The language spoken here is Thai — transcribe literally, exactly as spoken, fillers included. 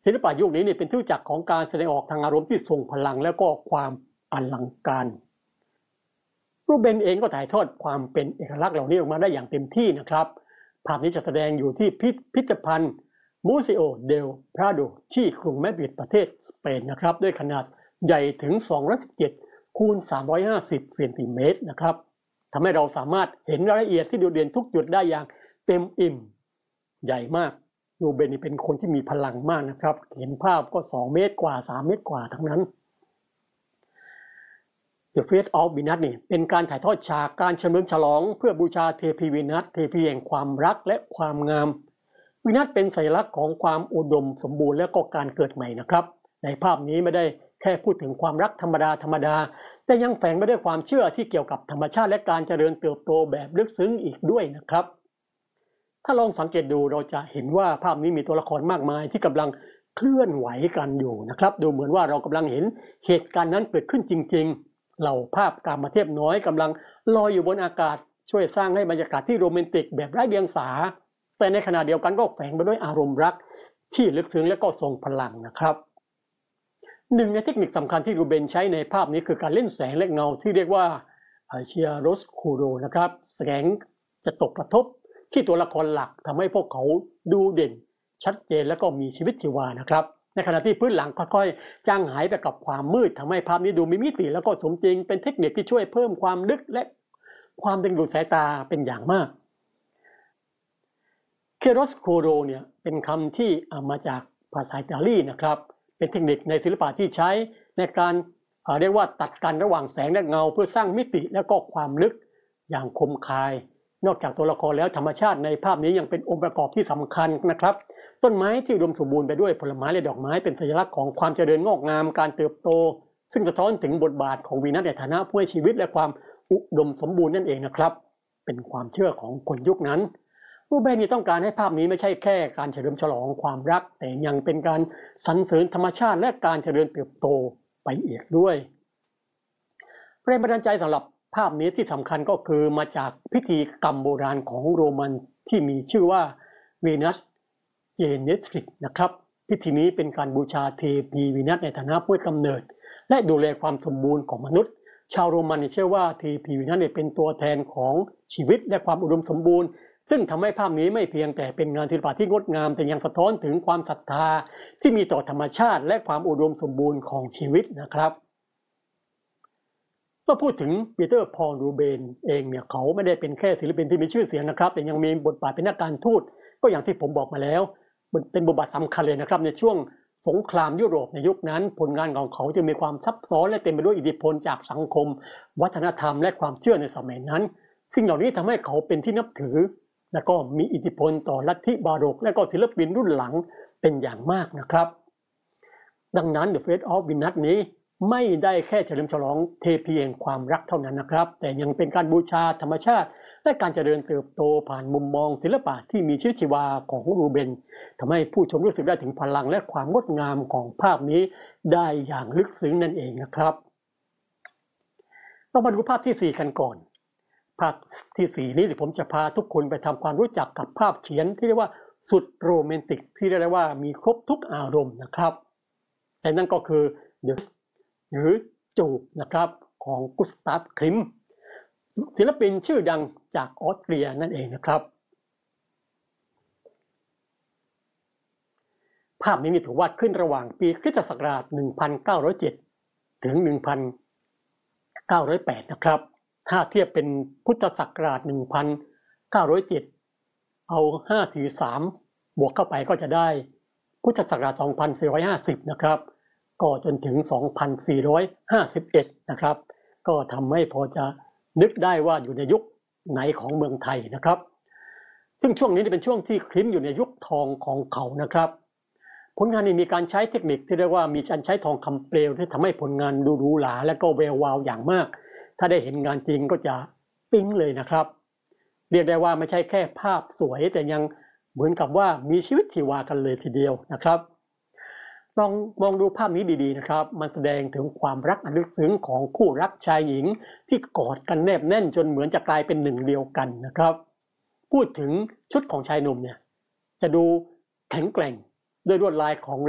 ศิลปะยุคนี้นี่เป็นที่รู้จักของการแสดงออกทางอารมณ์ที่ทรงพลังแล้วก็ความอลังการรูเบนเองก็ถ่ายทอดความเป็นเอกลักษณ์เหล่านี้ออกมาได้อย่างเต็มที่นะครับภาพนี้จะแสดงอยู่ที่พิพิธภัณฑ์มูซิโอเดลพราโดที่กรุงมาดริดประเทศสเปนนะครับด้วยขนาดใหญ่ถึงสองร้อยสิบเจ็ดคูณสามร้อยห้าสิบเซนติเมตรนะครับทำให้เราสามารถเห็นรายละเอียดที่โดดเด่นทุกจุดได้อย่างเต็มอิ่มใหญ่มากรูเบนนี่เป็นคนที่มีพลังมากนะครับเห็นภาพก็สองเมตรกว่าสามเมตรกว่าทั้งนั้น The Fate of Venus นี่เป็นการถ่ายทอดฉากการเฉลิมฉลองเพื่อบูชาเทพีวีนัสเทพีแห่งความรักและความงามวีนัสเป็นสัญลักษณ์ของความอุดมสมบูรณ์และก็การเกิดใหม่นะครับในภาพนี้ไม่ได้แค่พูดถึงความรักธรรมดาธรรมดาแต่ยังแฝงไปด้วยความเชื่อที่เกี่ยวกับธรรมชาติและการเจริญเติบโตแบบลึกซึ้งอีกด้วยนะครับถ้าลองสังเกตดูเราจะเห็นว่าภาพนี้มีตัวละครมากมายที่กำลังเคลื่อนไหวกันอยู่นะครับดูเหมือนว่าเรากำลังเห็นเหตุการณ์นั้นเกิดขึ้นจริงๆเหล่าภาพกามเทพน้อยกำลังลอยอยู่บนอากาศช่วยสร้างให้บรรยากาศที่โรแมนติกแบบไร้เดียงสาแต่ในขณะเดียวกันก็แฝงไปด้วยอารมณ์รักที่ลึกซึ้งและก็ทรงพลังนะครับหนึ่งในเทคนิคสำคัญที่รูเบนใช้ในภาพนี้คือการเล่นแสงและเงาที่เรียกว่าเชียโรสคูโรนะครับแสงจะตกกระทบที่ตัวละครหลักทำให้พวกเขาดูเด่นชัดเจนและก็มีชีวิตชีวานะครับในขณะที่พื้นหลังค่อยๆจางหายไปกับความมืดทำให้ภาพนี้ดูมีมิติแล้วก็สมจริงเป็นเทคนิคที่ช่วยเพิ่มความลึกและความดึงดูดสายตาเป็นอย่างมากเคโรสโคโรเนี่ยเป็นคำที่เอามาจากภาษาอิตาลีนะครับเป็นเทคนิคในศิลปะที่ใช้ในการเรียกว่าตัดกันระหว่างแสงและเงาเพื่อสร้างมิติและก็ความลึกอย่างคมคายนอกจากตัวละครแล้วธรรมชาติในภาพนี้ยังเป็นองค์ประกอบที่สำคัญนะครับต้นไม้ที่อุดมสมบูรณ์ไปด้วยผลไม้และดอกไม้เป็นสัญลักษณ์ของความเจริญงอกงามการเติบโตซึ่งสะท้อนถึงบทบาทของวีนัสในฐานะผู้ให้ชีวิตและความอุดมสมบูรณ์นั่นเองนะครับเป็นความเชื่อของคนยุคนั้นรูเบนนี่ต้องการให้ภาพนี้ไม่ใช่แค่การเฉลิมฉลองความรักแต่ยังเป็นการสรรเสริญธรรมชาติและการเจริญเติบโตไปอีกด้วยแรงบันดาลใจสำหรับภาพนี้ที่สำคัญก็คือมาจากพิธีกรรมโบราณของโรมันที่มีชื่อว่าวีนัสเจเนทริกนะครับพิธีนี้เป็นการบูชาเทพีวีนัสในฐานะผู้ให้กำเนิดและดูแลความสมบูรณ์ของมนุษย์ชาวโรมันเชื่อว่าเทพีวีนัสเป็นตัวแทนของชีวิตและความอุดมสมบูรณ์ซึ่งทำให้ภาพนี้ไม่เพียงแต่เป็นงานศิลปะที่งดงามแต่ยังสะท้อนถึงความศรัทธาที่มีต่อธรรมชาติและความอุดมสมบูรณ์ของชีวิตนะครับเมื่อพูดถึงปีเตอร์พอลรูเบนเองเนี่ยเขาไม่ได้เป็นแค่ศิลปินที่มีชื่อเสียงนะครับแต่ยังมีบทบาทเป็นนักการทูตก็อย่างที่ผมบอกมาแล้วเป็นบทบาทสำคัญเลยนะครับในช่วงสงครามยุโรปในยุคนั้นผลงานของเขาจะมีความซับซ้อนและเต็มไปด้วยอิทธิพลจากสังคมวัฒนธรรมและความเชื่อในสมัยนั้นสิ่งเหล่านี้ทำให้เขาเป็นที่นับถือและก็มีอิทธิพลต่อลัทธิบาโรกและก็ศิลปินรุ่นหลังเป็นอย่างมากนะครับดังนั้น The Fate of Venus นี้ไม่ได้แค่เฉลิมฉลองเทพีแห่งความรักเท่านั้นนะครับแต่ยังเป็นการบูชาธรรมชาติและการเจริญเติบโตผ่านมุมมองศิลปะที่มีชีวิตชีวาของรูเบนทำให้ผู้ชมรู้สึกได้ถึงพลังและความงดงามของภาพนี้ได้อย่างลึกซึ้งนั่นเองนะครับเรามาดูภาพที่สี่กันก่อนภาพที่สี่นี้ผมจะพาทุกคนไปทำความรู้จักกับภาพเขียนที่เรียกว่าสุดโรแมนติกที่เรียกได้ว่ามีครบทุกอารมณ์นะครับและนั่นก็คือ The หรือจูบนะครับของกุสตาฟคลิมศิลปินชื่อดังจากออสเตรียนั่นเองนะครับภาพนี้มีถูกวาดขึ้นระหว่างปีคริสตศักราชหนึ่งพันเก้าร้อยเจ็ดถึงหนึ่งพันเก้าร้อยแปดนะครับถ้าเทียบเป็นพุทธศักราชหนึ่งพันเก้าร้อยเจ็ดเอาห้าร้อยสี่สิบสามบวกเข้าไปก็จะได้พุทธศักราชสองพันสี่ร้อยห้าสิบนะครับก็จนถึงสองพันสี่ร้อยห้าสิบเอ็ดนะครับก็ทำให้พอจะนึกได้ว่าอยู่ในยุคไหนของเมืองไทยนะครับซึ่งช่วงนี้เป็นช่วงที่คลิมอยู่ในยุคทองของเขานะครับผลงานนี้มีการใช้เทคนิคที่เรียกว่ามีการใช้ทองคำเปลวที่ทำให้ผลงานดูหรูหราและก็แวววาวอย่างมากถ้าได้เห็นงานจริงก็จะปิ๊งเลยนะครับเรียกได้ว่าไม่ใช่แค่ภาพสวยแต่ยังเหมือนกับว่ามีชีวิตชีวากันเลยทีเดียวนะครับลองมองดูภาพนี้ดีๆนะครับมันแสดงถึงความรักอันลึกซึ้งของคู่รักชายหญิงที่กอดกันแนบแน่นจนเหมือนจะกลายเป็นหนึ่งเดียวกันนะครับพูดถึงชุดของชายหนุ่มเนี่ยจะดูแข็งแกร่งด้วยลวดลายของ